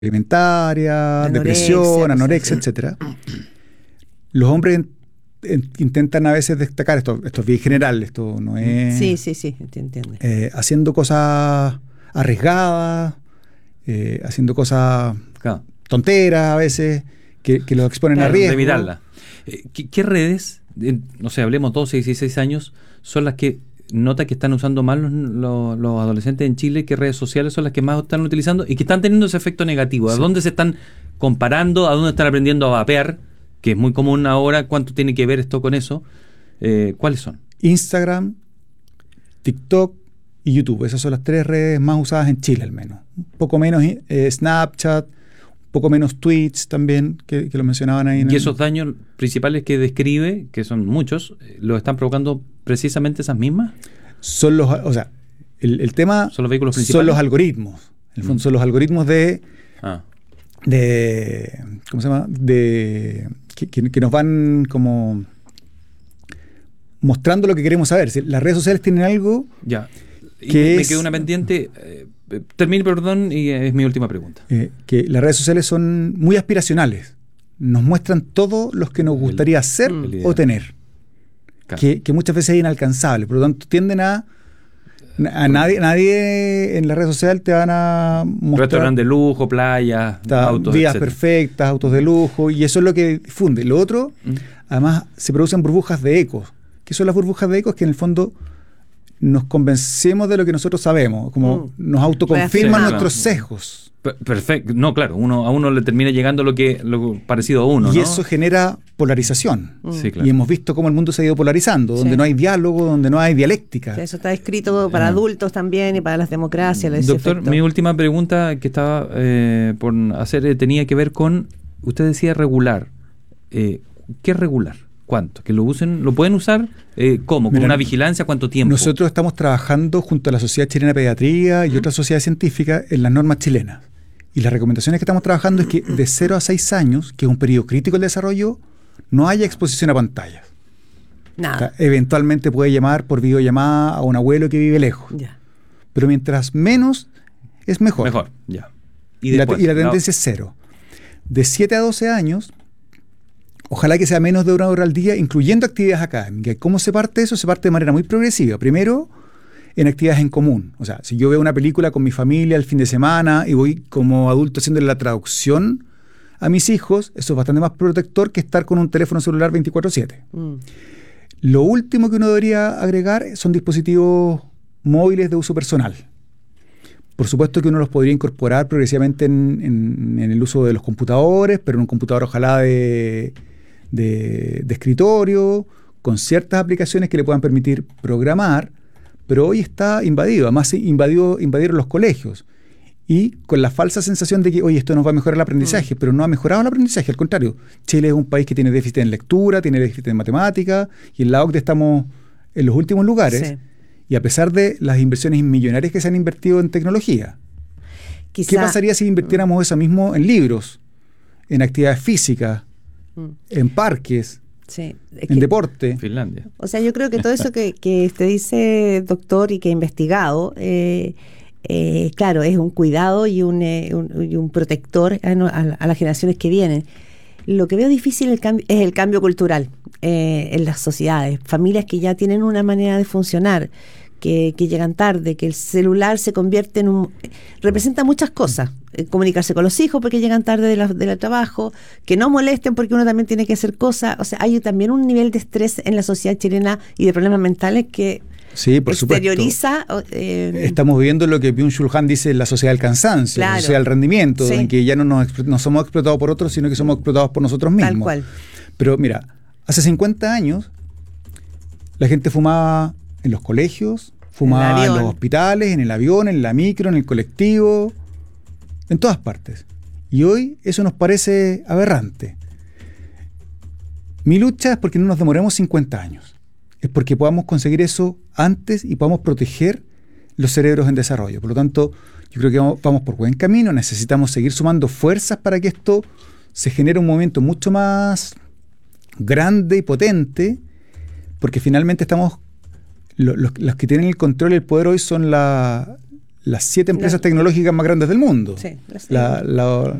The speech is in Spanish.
alimentaria, depresión, anorexia, etcétera. Los hombres intentan a veces destacar, esto es bien general, esto no es... Sí, te entiendo. Haciendo cosas arriesgadas, haciendo cosas tonteras a veces, que los exponen a riesgo. De mirarla. ¿Qué redes, no sé, hablemos 12, 16 años, son las que nota que están usando más los adolescentes en Chile? ¿Qué redes sociales son las que más están utilizando y que están teniendo ese efecto negativo? ¿A dónde se están comparando? ¿A dónde están aprendiendo a vapear? Que es muy común ahora. ¿Cuánto tiene que ver esto con eso? ¿Cuáles son? Instagram, TikTok y YouTube. Esas son las 3 redes más usadas en Chile, al menos. Un poco menos Snapchat, un poco menos Twitch también, que lo mencionaban ahí. Y esos daños principales que describe, que son muchos, ¿los están provocando precisamente esas mismas? Son los, o sea, el tema son los vehículos principales. Son los algoritmos. En el fondo son los algoritmos de ¿cómo se llama? Que nos van como mostrando lo que queremos saber. Las redes sociales tienen algo que me quedó una pendiente. Termine, perdón, y es mi última pregunta. Que las redes sociales son muy aspiracionales. Nos muestran todo lo que nos gustaría hacer o tener. Claro. Que muchas veces es inalcanzable. Por lo tanto, tienden a nadie en la red social te van a mostrar restaurantes de lujo, playas, autos, vidas etcétera. Perfectas, autos de lujo, y eso es lo que difunde. Lo otro, además, se producen burbujas de ecos. ¿Qué son las burbujas de ecos? Que en el fondo nos convencemos de lo que nosotros sabemos, como nos autoconfirman nuestros sesgos. Perfecto. No, claro, a uno le termina llegando lo parecido a uno, y ¿no? eso genera polarización. Sí, claro. Y hemos visto cómo el mundo se ha ido polarizando, donde no hay diálogo, donde no hay dialéctica. Eso está escrito para adultos también y para las democracias. Doctor, mi última pregunta que estaba por hacer tenía que ver con, usted decía regular. ¿Qué es regular? ¿Cuánto? ¿Que lo usen? ¿Lo pueden usar? ¿Cómo? ¿Con una vigilancia? ¿Cuánto tiempo? Nosotros estamos trabajando junto a la Sociedad Chilena de Pediatría y otras sociedades científicas en las normas chilenas. Y las recomendaciones que estamos trabajando es que de 0 a 6 años, que es un periodo crítico del desarrollo, no haya exposición a pantallas. Nada. O sea, eventualmente puede llamar por videollamada a un abuelo que vive lejos. Ya. Pero mientras menos, es mejor. Mejor, ya. Y la tendencia es 0. De 7 a 12 años, ojalá que sea menos de 1 hora al día, incluyendo actividades académicas. ¿Cómo se parte eso? Se parte de manera muy progresiva. Primero, en actividades en común. O sea, si yo veo una película con mi familia el fin de semana y voy como adulto haciéndole la traducción a mis hijos, eso es bastante más protector que estar con un teléfono celular 24/7. Lo último que uno debería agregar son dispositivos móviles de uso personal. Por supuesto que uno los podría incorporar progresivamente en el uso de los computadores, pero en un computador ojalá de escritorio, con ciertas aplicaciones que le puedan permitir programar, pero hoy está invadido. Además invadieron los colegios, y con la falsa sensación de que, oye, esto nos va a mejorar el aprendizaje, pero no ha mejorado el aprendizaje, al contrario. Chile es un país que tiene déficit en lectura, tiene déficit en matemática, y en la OCDE estamos en los últimos lugares. Sí. Y a pesar de las inversiones millonarias que se han invertido en tecnología. ¿Qué pasaría si invirtiéramos eso mismo en libros, en actividades físicas, en parques, en deporte? Finlandia. O sea, yo creo que todo eso que usted dice, doctor, y que ha investigado, claro, es un cuidado y un protector a las generaciones que vienen. Lo que veo difícil es el cambio cultural en las sociedades. Familias que ya tienen una manera de funcionar, que llegan tarde, que el celular se convierte representa muchas cosas. Comunicarse con los hijos porque llegan tarde del trabajo, que no molesten porque uno también tiene que hacer cosas. O sea, hay también un nivel de estrés en la sociedad chilena y de problemas mentales que por exterioriza. Estamos viviendo lo que Byung-Chul Han dice, la sociedad del cansancio, la sociedad del rendimiento, en que ya no somos explotados por otros, sino que somos explotados por nosotros mismos. Tal cual. Pero mira, hace 50 años la gente fumaba en los colegios, fumaba en los hospitales, en el avión, en la micro, en el colectivo, en todas partes. Y hoy eso nos parece aberrante. Mi lucha es porque no nos demoremos 50 años. Es porque podamos conseguir eso antes y podamos proteger los cerebros en desarrollo. Por lo tanto, yo creo que vamos por buen camino. Necesitamos seguir sumando fuerzas para que esto se genere un movimiento mucho más grande y potente, porque finalmente los que tienen el control y el poder hoy son las las 7 empresas tecnológicas más grandes del mundo. Sí,